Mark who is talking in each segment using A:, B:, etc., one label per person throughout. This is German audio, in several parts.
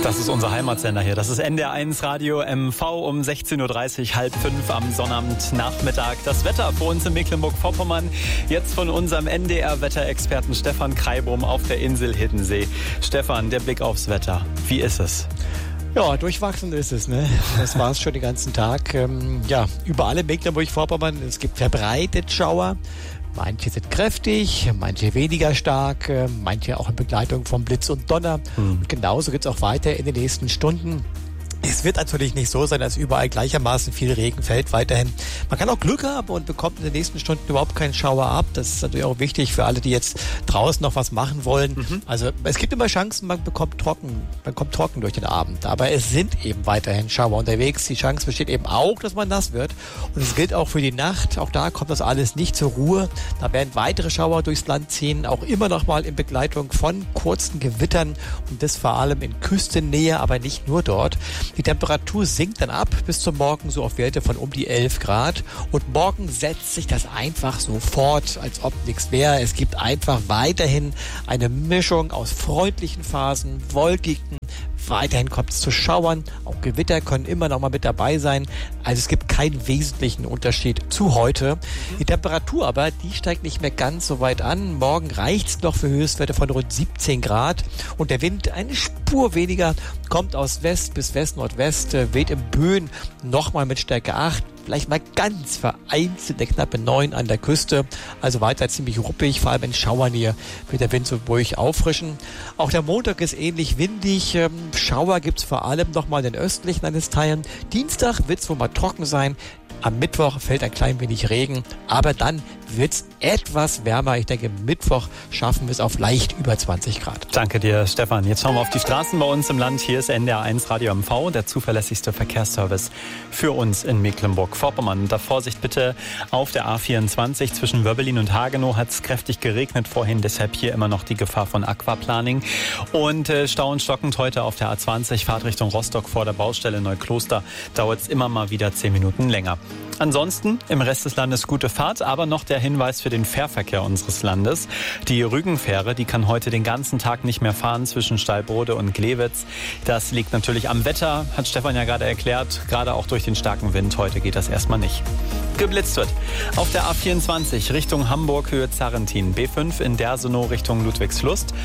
A: Das ist unser Heimatsender hier. Das ist NDR1 Radio MV um 16.30 Uhr, 4:30 am Sonnabendnachmittag. Das Wetter für uns in Mecklenburg-Vorpommern. Jetzt von unserem NDR-Wetterexperten Stefan Kreibum auf der Insel Hiddensee. Stefan, der Blick aufs Wetter. Wie ist es?
B: Ja, durchwachsen ist es, ne? Das war es schon den ganzen Tag. Überall in Mecklenburg-Vorpommern, es gibt verbreitet Schauer. Manche sind kräftig, manche weniger stark, manche auch in Begleitung von Blitz und Donner. Und genauso geht es auch weiter in den nächsten Stunden. Es wird natürlich nicht so sein, dass überall gleichermaßen viel Regen fällt weiterhin. Man kann auch Glück haben und bekommt in den nächsten Stunden überhaupt keinen Schauer ab. Das ist natürlich auch wichtig für alle, die jetzt draußen noch was machen wollen. Also es gibt immer Chancen, man kommt trocken durch den Abend. Aber es sind eben weiterhin Schauer unterwegs. Die Chance besteht eben auch, dass man nass wird. Und es gilt auch für die Nacht. Auch da kommt das alles nicht zur Ruhe. Da werden weitere Schauer durchs Land ziehen, auch immer noch mal in Begleitung von kurzen Gewittern. Und das vor allem in Küstennähe, aber nicht nur dort. Die Temperatur sinkt dann ab bis zum Morgen so auf Werte von um die 11 Grad. Und morgen setzt sich das einfach so fort, als ob nichts wäre. Es gibt einfach weiterhin eine Mischung aus freundlichen Phasen, wolkigen. Weiterhin kommt es zu Schauern. Auch Gewitter können immer noch mal mit dabei sein. Also es gibt keinen wesentlichen Unterschied zu heute. Die Temperatur aber, die steigt nicht mehr ganz so weit an. Morgen reicht es noch für Höchstwerte von rund 17 Grad. Und der Wind eine Spur weniger, kommt aus West bis West-Nordwest, weht im Böen nochmal mit Stärke 8. Vielleicht mal ganz vereinzelt eine knappe 9 an der Küste. Also weiter ziemlich ruppig, vor allem in Schauernähe wird der Wind so ruhig auffrischen. Auch der Montag ist ähnlich windig. Schauer gibt's vor allem nochmal in den östlichen Landesteilen. Dienstag wird's wohl mal trocken sein. Am Mittwoch fällt ein klein wenig Regen, aber dann wird's etwas wärmer. Ich denke, Mittwoch schaffen wir es auf leicht über 20 Grad.
A: Danke dir, Stefan. Jetzt schauen wir auf die Straßen bei uns im Land. Hier ist NDR1 Radio MV, der zuverlässigste Verkehrsservice für uns in Mecklenburg-Vorpommern. Da Vorsicht bitte auf der A24 zwischen Wöbbelin und Hagenow hat es kräftig geregnet vorhin, deshalb hier immer noch die Gefahr von Aquaplaning. Und Stau und stockend heute auf der A20 Fahrtrichtung Rostock vor der Baustelle Neukloster dauert es immer mal wieder 10 Minuten länger. Ansonsten im Rest des Landes gute Fahrt, aber noch der Hinweis für den Fährverkehr unseres Landes. Die Rügenfähre, die kann heute den ganzen Tag nicht mehr fahren zwischen Stallbrode und Glewitz. Das liegt natürlich am Wetter, hat Stefan ja gerade erklärt, gerade auch durch den starken Wind. Heute geht das erstmal nicht. Geblitzt wird auf der A24 Richtung Hamburg Höhe Zarrentin, B5 in Dersenow Richtung Ludwigslust,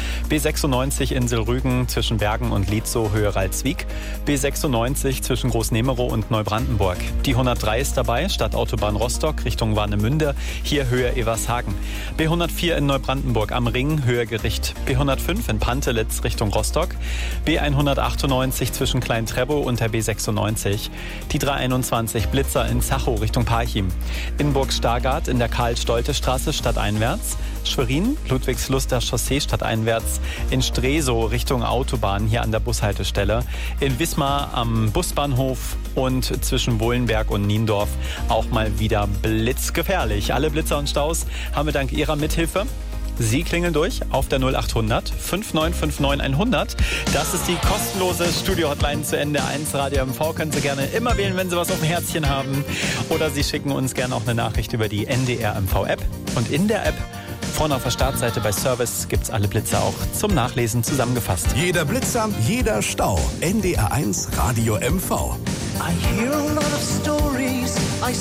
A: B96 Insel Rügen zwischen Bergen und Lietzow Höhe Ralswiek, B96 zwischen Großnemerow und Neubrandenburg. Die 103 ist dabei, Stadtautobahn Rostock Richtung Warnemünde, hier Höhe Evershagen. B104 in Neubrandenburg am Ring, Höhe Gericht. B105 in Pantelitz Richtung Rostock. B198 zwischen Klein-Trebow und der B96. Die 321 Blitzer in Zachow Richtung Parchim. In Burg-Stargard in der Karl-Stolte-Straße stadteinwärts. Schwerin, Ludwigsluster Chaussee stadteinwärts. In Stresow Richtung Autobahn hier an der Bushaltestelle. In Wismar am Busbahnhof und zwischen Wohlenberg und Niendorf auch mal wieder blitzgefährlich. Alle Blitzer und Staus haben wir dank Ihrer Mithilfe. Sie klingeln durch auf der 0800 5959 100. Das ist die kostenlose Studio-Hotline zu NDR1 Radio MV. Können Sie gerne immer wählen, wenn Sie was auf dem Herzchen haben. Oder Sie schicken uns gerne auch eine Nachricht über die NDR MV-App. Und in der App vorne auf der Startseite bei Service gibt's alle Blitzer auch zum Nachlesen zusammengefasst.
C: Jeder Blitzer, jeder Stau. NDR1 Radio MV.
D: I hear a lot of stories.